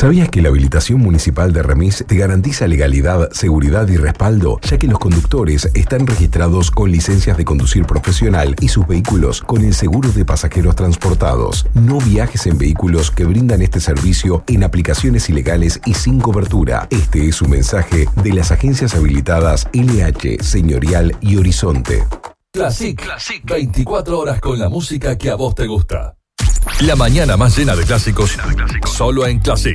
¿Sabías que la habilitación municipal de Remis te garantiza legalidad, seguridad y respaldo, ya que los conductores están registrados con licencias de conducir profesional y sus vehículos con el seguro de pasajeros transportados? No viajes en vehículos que brindan este servicio en aplicaciones ilegales y sin cobertura. Este es un mensaje de las agencias habilitadas LH, Señorial y Horizonte. Classic. 24 horas con la música que a vos te gusta. La mañana más llena de clásicos, solo en Classic.